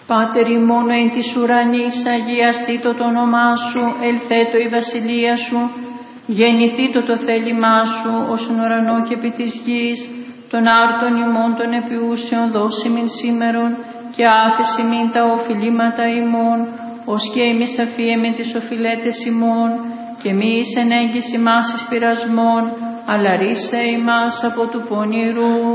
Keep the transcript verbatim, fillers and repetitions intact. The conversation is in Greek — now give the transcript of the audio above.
Πάτερ ημών εν της ουρανής, αγιαστήτω το όνομά σου, ελθέτω η βασιλεία σου, γεννηθήτω το θέλημά σου, ως εν ουρανό και επί της γης, των άρτων ημών των επιούσεων δώσιμην σήμερον, και άφεση μην τα οφειλήματα ημών, ως και εμείς αφίεμεν τις οφειλέτες ημών, και μη εις ενέγγις ημάς εις πειρασμόν, αλλά ρίσε ημάς από του πονηρού.